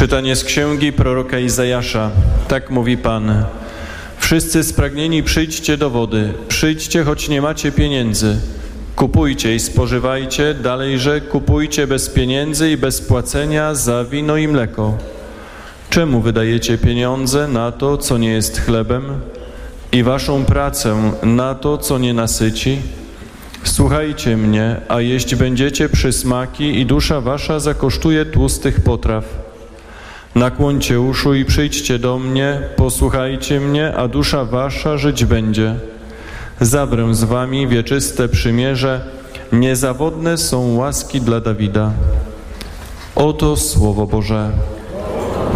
Czytanie z księgi proroka Izajasza. Tak mówi Pan. Wszyscy spragnieni, przyjdźcie do wody. Przyjdźcie, choć nie macie pieniędzy. Kupujcie i spożywajcie, dalejże kupujcie bez pieniędzy i bez płacenia za wino i mleko. Czemu wydajecie pieniądze na to, co nie jest chlebem, i waszą pracę na to, co nie nasyci? Słuchajcie mnie, a jeść będziecie przysmaki i dusza wasza zakosztuje tłustych potraw. Nakłońcie uszu i przyjdźcie do mnie, posłuchajcie mnie, a dusza wasza żyć będzie. Zawrę z wami wieczyste przymierze, niezawodne są łaski dla Dawida. Oto Słowo Boże.